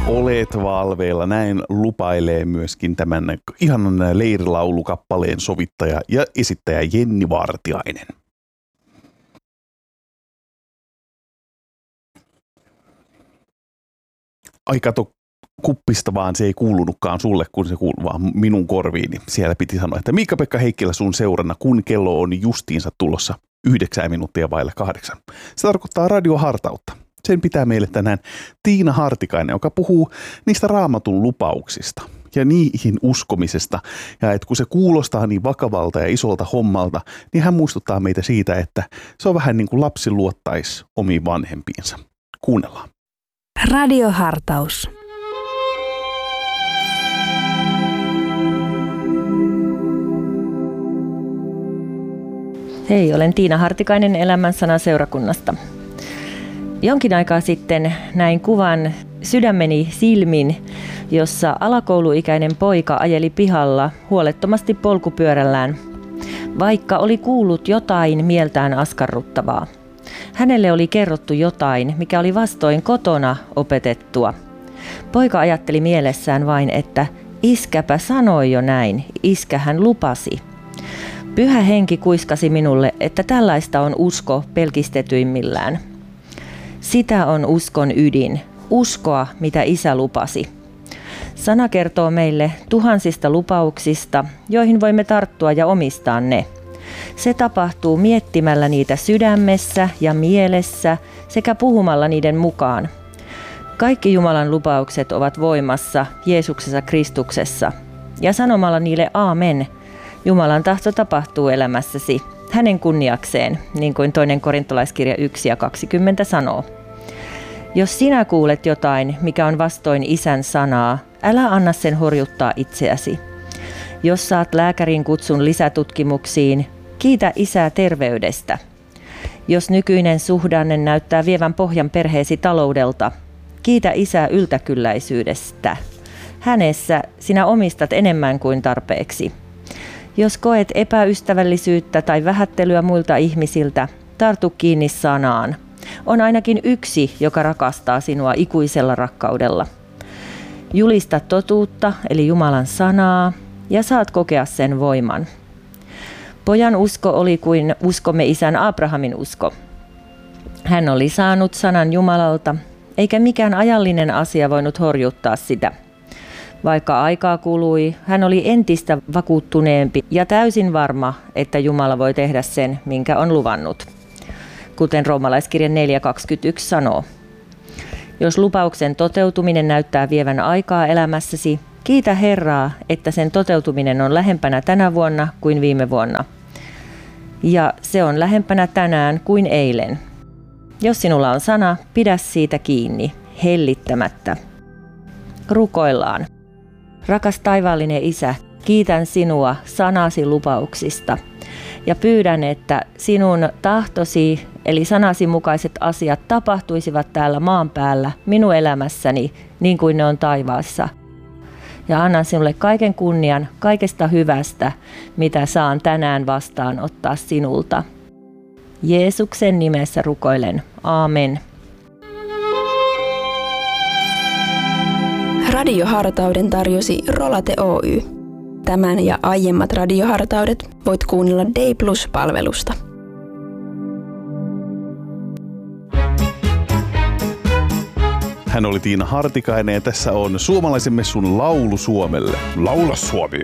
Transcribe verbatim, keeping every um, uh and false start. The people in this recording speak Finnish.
Olet valveilla. Näin lupailee myöskin tämän ihanan leirilaulukappaleen sovittaja ja esittäjä Jenni Vartiainen. Ai kato, kuppista vaan se ei kuulunutkaan sulle, kun se kuuluu vaan minun korviini. Siellä piti sanoa, että Miikka-Pekka Heikkilä sun seurana, kun kello on justiinsa tulossa yhdeksän minuuttia vaille kahdeksan. Se tarkoittaa radiohartautta. Sen pitää meille tänään Tiina Hartikainen, joka puhuu niistä Raamatun lupauksista ja niihin uskomisesta. Ja että kun se kuulostaa niin vakavalta ja isolta hommalta, niin hän muistuttaa meitä siitä, että se on vähän niin kuin lapsi luottaisi omiin vanhempiinsa. Kuunnellaan. Radiohartaus. Hei, olen Tiina Hartikainen Elämän sana seurakunnasta. Jonkin aikaa sitten näin kuvan sydämeni silmin, jossa alakouluikäinen poika ajeli pihalla huolettomasti polkupyörällään, vaikka oli kuullut jotain mieltään askarruttavaa. Hänelle oli kerrottu jotain, mikä oli vastoin kotona opetettua. Poika ajatteli mielessään vain, että iskäpä sanoi jo näin, iskä hän lupasi. Pyhä henki kuiskasi minulle, että tällaista on usko pelkistetyimmillään. Sitä on uskon ydin, uskoa mitä isä lupasi. Sana kertoo meille tuhansista lupauksista, joihin voimme tarttua ja omistaa ne. Se tapahtuu miettimällä niitä sydämessä ja mielessä sekä puhumalla niiden mukaan. Kaikki Jumalan lupaukset ovat voimassa Jeesuksessa Kristuksessa ja sanomalla niille aamen. Jumalan tahto tapahtuu elämässäsi hänen kunniakseen, niin kuin toinen korintolaiskirja yksi ja kaksikymmentä sanoo. Jos sinä kuulet jotain, mikä on vastoin isän sanaa, älä anna sen horjuttaa itseäsi. Jos saat lääkärin kutsun lisätutkimuksiin, kiitä isää terveydestä. Jos nykyinen suhdanne näyttää vievän pohjan perheesi taloudelta, kiitä isää yltäkylläisyydestä. Hänessä sinä omistat enemmän kuin tarpeeksi. Jos koet epäystävällisyyttä tai vähättelyä muilta ihmisiltä, tartu kiinni sanaan. On ainakin yksi, joka rakastaa sinua ikuisella rakkaudella. Julista totuutta, eli Jumalan sanaa, ja saat kokea sen voiman. Pojan usko oli kuin uskomme isän Abrahamin usko. Hän oli saanut sanan Jumalalta, eikä mikään ajallinen asia voinut horjuttaa sitä. Vaikka aikaa kului, hän oli entistä vakuuttuneempi ja täysin varma, että Jumala voi tehdä sen, minkä on luvannut. Kuten roomalaiskirja neljä kaksikymmentäyksi sanoo. Jos lupauksen toteutuminen näyttää vievän aikaa elämässäsi, kiitä Herraa, että sen toteutuminen on lähempänä tänä vuonna kuin viime vuonna. Ja se on lähempänä tänään kuin eilen. Jos sinulla on sana, pidä siitä kiinni, hellittämättä. Rukoillaan. Rakas taivaallinen Isä, kiitän sinua sanasi lupauksista ja pyydän, että sinun tahtosi eli sanasi mukaiset asiat tapahtuisivat täällä maan päällä minun elämässäni niin kuin ne on taivaassa. Ja annan sinulle kaiken kunnian kaikesta hyvästä, mitä saan tänään vastaanottaa sinulta. Jeesuksen nimessä rukoilen. Aamen. Radiohartauden tarjosi Rolate Oy. Tämän ja aiemmat radiohartaudet voit kuunnella Day Plus-palvelusta. Hän oli Tiina Hartikainen ja tässä on suomalaisen messun laulu Suomelle. Laula Suomi!